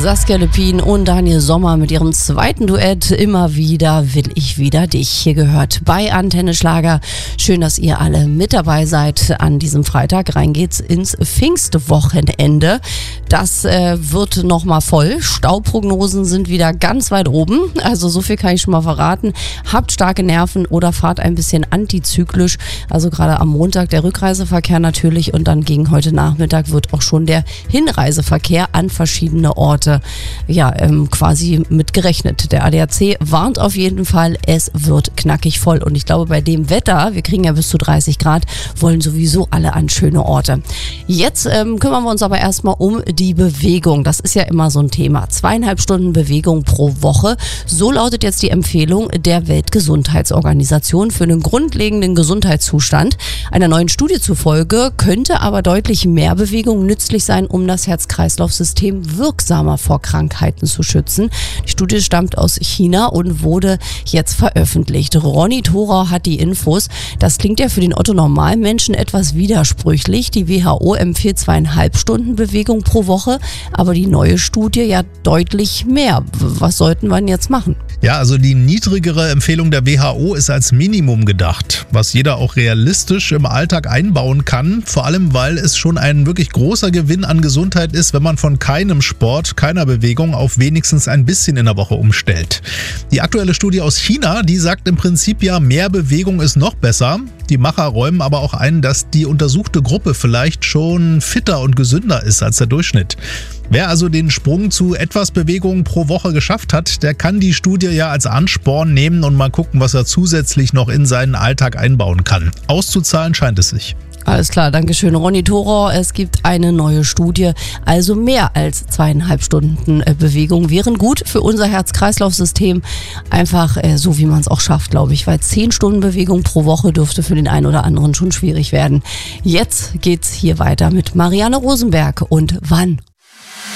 Saskia Lepin und Daniel Sommer mit ihrem zweiten Duett Immer wieder will ich wieder dich. Hier gehört bei Antenne Schlager. Schön, dass ihr alle mit dabei seid an diesem Freitag. Rein geht's ins Pfingstwochenende. Das wird nochmal voll. Stauprognosen sind wieder ganz weit oben. Also so viel kann ich schon mal verraten. Habt starke Nerven oder fahrt ein bisschen antizyklisch. Also gerade am Montag der Rückreiseverkehr natürlich und dann gegen heute Nachmittag wird auch schon der Hinreiseverkehr an verschiedene Orte quasi mit gerechnet. Der ADAC warnt auf jeden Fall, es wird knackig voll. Und ich glaube, bei dem Wetter, wir kriegen ja bis zu 30 Grad, wollen sowieso alle an schöne Orte. Jetzt kümmern wir uns aber erstmal um die Bewegung. Das ist ja immer so ein Thema. 2,5 Stunden Bewegung pro Woche. So lautet jetzt die Empfehlung der Weltgesundheitsorganisation für einen grundlegenden Gesundheitszustand. Einer neuen Studie zufolge könnte aber deutlich mehr Bewegung nützlich sein, um das Herz-Kreislauf-System wirksamer vor Krankheiten zu schützen. Die Studie stammt aus China und wurde jetzt veröffentlicht. Ronny Thorau hat die Infos. Das klingt ja für den Otto-Normalmenschen etwas widersprüchlich. Die WHO empfiehlt 2,5 Stunden Bewegung pro Woche, aber die neue Studie ja deutlich mehr. Was sollten wir denn jetzt machen? Ja, also die niedrigere Empfehlung der WHO ist als Minimum gedacht, was jeder auch realistisch im Alltag einbauen kann. Vor allem, weil es schon ein wirklich großer Gewinn an Gesundheit ist, wenn man von keinem Sport, keiner Bewegung auf wenigstens ein bisschen in der Woche umstellt. Die aktuelle Studie aus China, die sagt im Prinzip ja, mehr Bewegung ist noch besser. Die Macher räumen aber auch ein, dass die untersuchte Gruppe vielleicht schon fitter und gesünder ist als der Durchschnitt. Wer also den Sprung zu etwas Bewegung pro Woche geschafft hat, der kann die Studie ja als Ansporn nehmen und mal gucken, was er zusätzlich noch in seinen Alltag einbauen kann. Auszuzahlen scheint es sich. Alles klar, danke schön, Ronny Thorau. Es gibt eine neue Studie, also mehr als 2,5 Stunden Bewegung wären gut für unser Herz-Kreislauf-System. Einfach so, wie man es auch schafft, glaube ich, weil 10 Stunden Bewegung pro Woche dürfte für den einen oder anderen schon schwierig werden. Jetzt geht's hier weiter mit Marianne Rosenberg und Wann?